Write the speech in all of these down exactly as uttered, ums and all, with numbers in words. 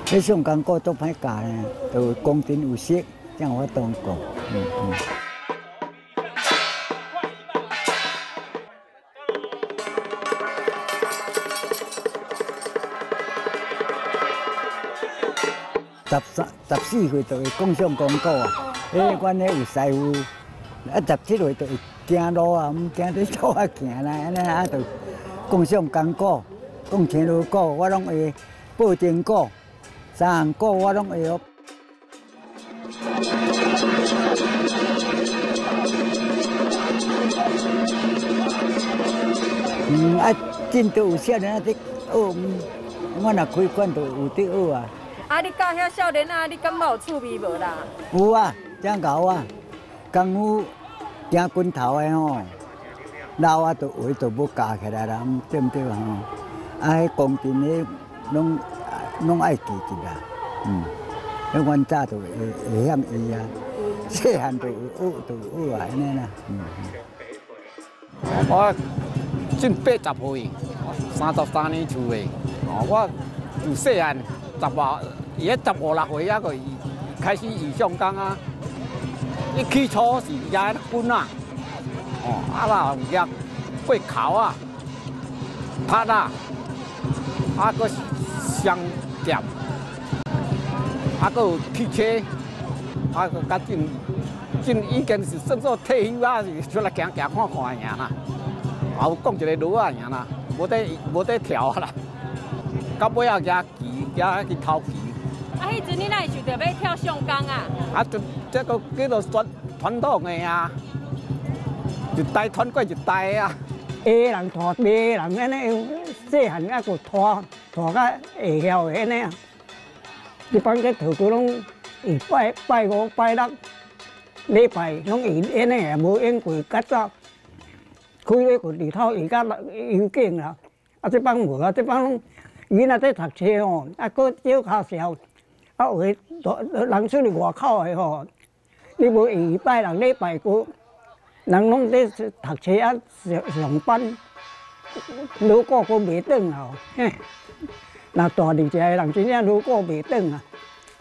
你上工过都歹教呢，就公平有色，这样我当过。嗯嗯。十三、十四岁就会讲上广告啊，迄阮迄有师傅，啊十七岁就会行路啊，毋惊你走啊行啦，安尼啊就讲上广告，讲青路股我拢会，报真股、三行股我拢会学。嗯啊，真都有少年啊伫学，我若开馆就有伫学啊。 啊！你教遐少年啊，你感觉有趣味无啦？ 有啊，真够啊！功夫行拳头的吼，老啊就话就要教起来啦，对毋对吼？啊，迄公平迄拢拢爱记住啦，嗯，迄阮早就会会晓伊啊，细汉就有学就有学啊，安尼啦，嗯。 我近八十岁，三十三年厝的，哦，我自细汉。十五，伊迄十五六岁啊，个开始伊上工啊。一起初是压棍啊，哦，啊啦压过口啊，拍啊，啊个商店，啊个有汽车，啊个甲进进已经是算做退休啊，是出来行行看看尔啦。啊有讲一个路啊尔啦，无得无得跳啦，到尾啊压旗。也去偷旗。 啊，迄阵你哪会想着要跳上工啊？ 啊，这这个叫做传传统的啊，一代传过一代啊。 下人拖，下人安尼，细汉啊，个拖拖到会晓的安尼啊。一般个头骨拢以拜拜五拜六礼拜拢以安尼啊，无用过较早。开咧个日头伊甲有劲啦，啊，这帮无啊，这帮拢。伊若在读册吼，啊，搁少考少，啊，有诶人出嚟外口诶吼，你无礼拜六礼拜五，人拢在读册啊上上班，如果佫袂转吼，嘿，那大二只人真正如果袂转啊。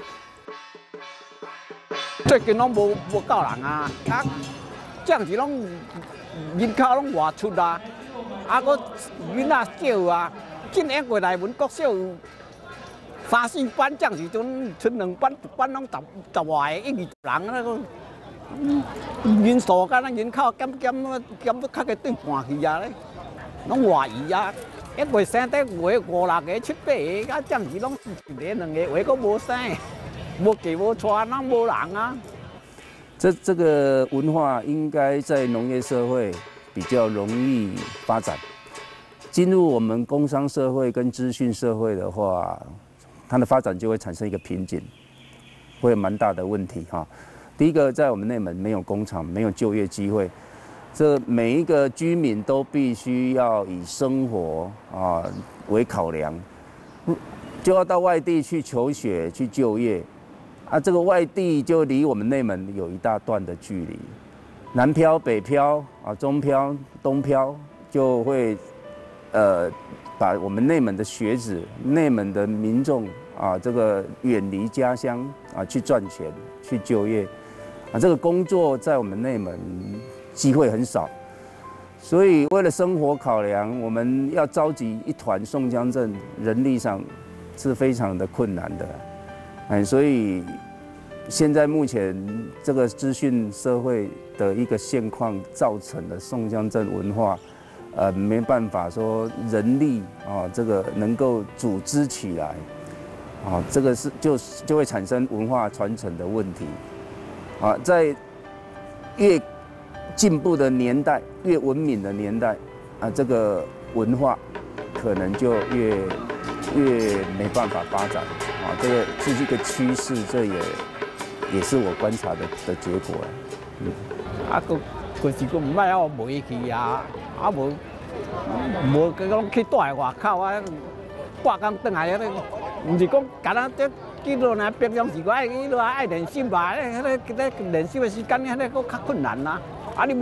最近拢无无够人啊，啊，这样子拢人口拢外出啊，啊，佫囡仔少啊。今年过来，阮国小三四班，这样时阵出两班，一班拢十十外个，一二人那个人数甲咱人口减减减到较个对半去啊咧，拢外移啊！一月生得月五六个、七八个，啊，这样时拢一个两个月佫无生，无嫁无娶，哪无人啊？ 这这个文化应该在农业社会比较容易发展。进入我们工商社会跟资讯社会的话，它的发展就会产生一个瓶颈，会有蛮大的问题哈。第一个，在我们内门没有工厂，没有就业机会，这每一个居民都必须要以生活啊为考量，就要到外地去求学去就业，啊，这个外地就离我们内门有一大段的距离，南漂、北漂啊、中漂、东漂就会。呃，把我们内门的学子、内门的民众啊，这个远离家乡啊，去赚钱、去就业，啊，这个工作在我们内门机会很少，所以为了生活考量，我们要召集一团宋江镇，人力上是非常的困难的，哎，所以现在目前这个资讯社会的一个现况，造成了宋江镇文化。呃，没办法说人力啊，这个能够组织起来，啊，这个是就就会产生文化传承的问题，啊，在越进步的年代、越文明的年代，啊，这个文化可能就越越没办法发展，啊，这个这是一个趋势，这也也是我观察的的结果了，嗯， 啊，个就是个唔歹哦，无去啊。啊无无讲去住在外口啊，挂工转来啊，毋是讲干那这几落呢，平常时我爱去落爱练习吧，迄个迄个练习的时间，迄个佫较困难啦。啊你。